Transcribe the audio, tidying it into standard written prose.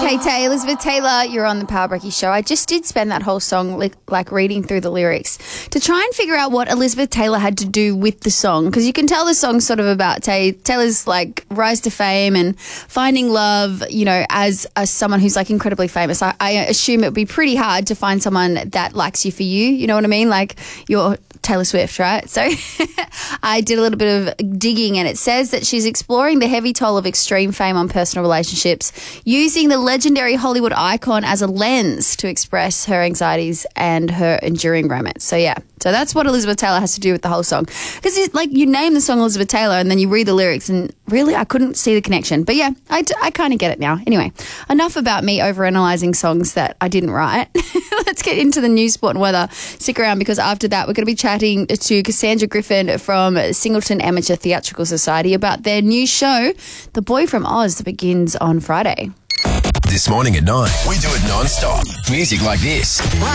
Tay, Elizabeth Taylor, you're on the Power Breaky Show. I just did spend that whole song like reading through the lyrics to try and figure out what Elizabeth Taylor had to do with the song, because you can tell the song's sort of about Taylor's like rise to fame and finding love, you know, as someone who's like incredibly famous. I assume it would be pretty hard to find someone that likes you for you know what I mean? Like you're Taylor Swift, right? So I did a little bit of digging, and it says that she's exploring the heavy toll of extreme fame on personal relationships, using the legendary Hollywood icon as a lens to express her anxieties and her enduring romance. So yeah, so that's what Elizabeth Taylor has to do with the whole song. Because like you name the song Elizabeth Taylor and then you read the lyrics and really I couldn't see the connection. But yeah, I kind of get it now. Anyway, enough about me overanalyzing songs that I didn't write. Let's get into the news, sport and weather. Stick around, because after that we're going to be chatting to Cassandra Griffin from Singleton Amateur Theatrical Society about their new show, The Boy from Oz, that begins on Friday. This morning at 9, we do it non-stop. Music like this.